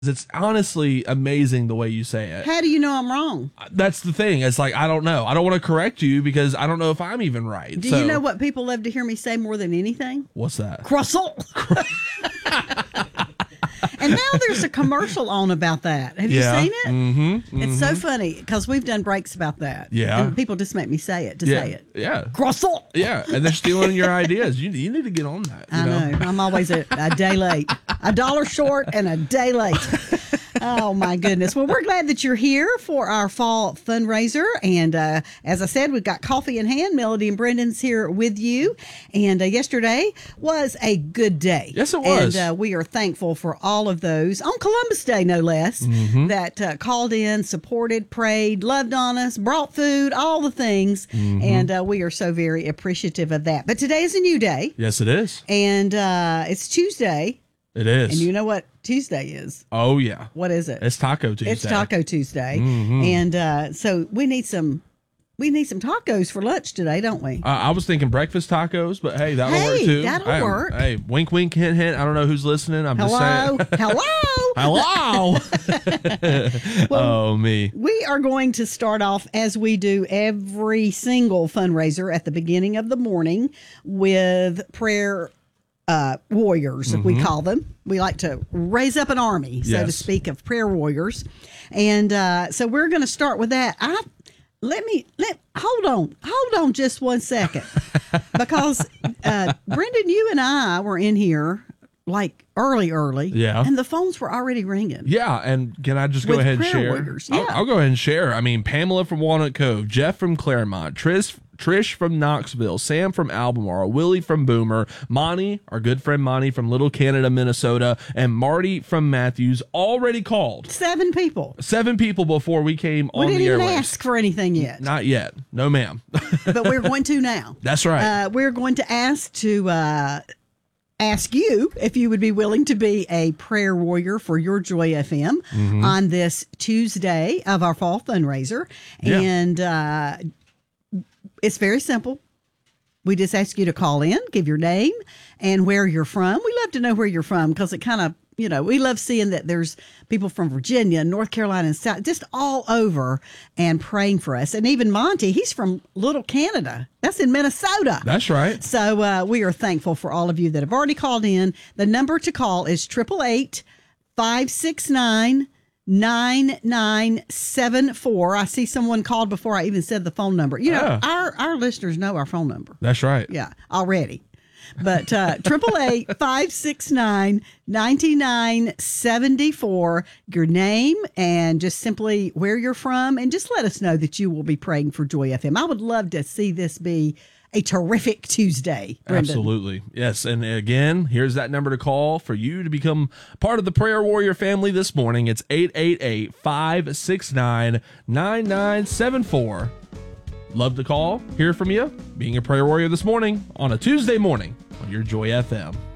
It's honestly amazing the way you say it. How do you know I'm wrong? That's the thing. It's like, I don't know. I don't want to correct you because I don't know if I'm even right. Do you know what people love to hear me say more than anything? What's that? Croissant. And now there's a commercial on about that. Have you seen it? Mm-hmm. It's so funny because we've done breaks about that. Yeah. And people just make me say it say it. Yeah. Croissant. Yeah. And they're stealing your ideas. You need to get on that. I know. I'm always a day late. $1 short and a day late. Oh, my goodness. Well, we're glad that you're here for our fall fundraiser. And as I said, we've got coffee in hand. Melody and Brendan's here with you. And yesterday was a good day. Yes, it was. And we are thankful for all of those, on Columbus Day, no less, that called in, supported, prayed, loved on us, brought food, all the things. And we are so very appreciative of that. But today is a new day. Yes, it is. And it's Tuesday. It is. And you know what Tuesday is? Oh, yeah. What is it? It's Taco Tuesday. It's Taco Tuesday. And so we need some tacos for lunch today, don't we? I was thinking breakfast tacos, but hey, that'll work too. That'll work. Hey, wink, wink, hint, hint. I don't know who's listening. I'm just saying. Hello. Oh, me. We are going to start off as we do every single fundraiser at the beginning of the morning with prayer warriors, we call them. We like to raise up an army, so to speak, of prayer warriors. And so we're going to start with that. Hold on just 1 second. Because Brendan, you and I were in here like early. Yeah. And the phones were already ringing. Yeah. And can I just go ahead and share? Warriors. Yeah. I'll go ahead and share. I mean, Pamela from Walnut Cove, Jeff from Claremont, Trish from Knoxville, Sam from Albemarle, Willie from Boomer, Monty, our good friend Monty from Little Canada, Minnesota, and Marty from Matthews already called. 7 people. 7 people before we came on the airwaves. We didn't even ask for anything yet. Not yet. No, ma'am. But we're going to now. That's right. We're going to ask you if you would be willing to be a prayer warrior for your Joy FM on this Tuesday of our fall fundraiser. Yeah. And it's very simple. We just ask you to call in, give your name and where you're from. We love to know where you're from because it kind of, we love seeing that there's people from Virginia, North Carolina, and South, just all over and praying for us. And even Monty, he's from Little Canada. That's in Minnesota. That's right. So we are thankful for all of you that have already called in. The number to call is 888-569-9974. I see someone called before I even said the phone number. Our listeners know our phone number. That's right. Yeah, already. But 888-569-9974, your name and just simply where you're from, and just let us know that you will be praying for Joy FM. I would love to see this be a terrific Tuesday, Brendan. Absolutely. Yes. And again, here's that number to call for you to become part of the Prayer Warrior family this morning. It's 888-569-9974. Love to call, hear from you, being a prayer warrior this morning on a Tuesday morning on your Joy FM.